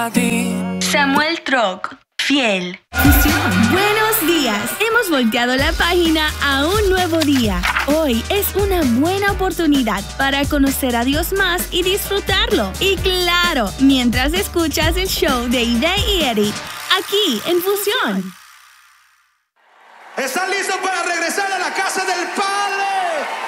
para ti. Samuel Troc, fiel. Buenos días. Hemos volteado la página a un nuevo día. Hoy es una buena oportunidad para conocer a Dios más y disfrutarlo. Y claro, mientras escuchas el show de Ide y Eddie, aquí en Fusión. ¿Están listos para regresar a la casa del Padre?